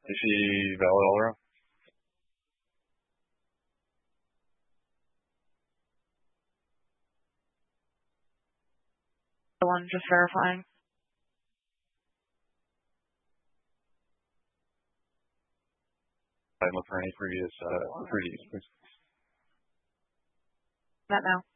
Is she valid all around? The one just verifying. I look for any previous, please. That now.